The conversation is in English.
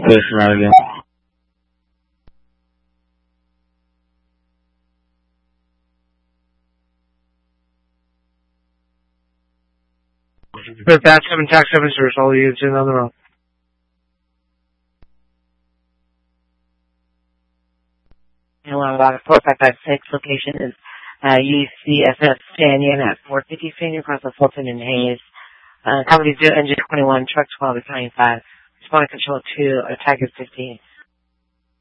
Push him out again. But that's 7 tax 7 service, all units in on the road. Hello, Box 4556. Location is UCSS Canyon at 450 Senior across the Fulton and Hayes. Company 0 Engine 21, Truck 12 is 95. Responding Control 2, Attack is 15.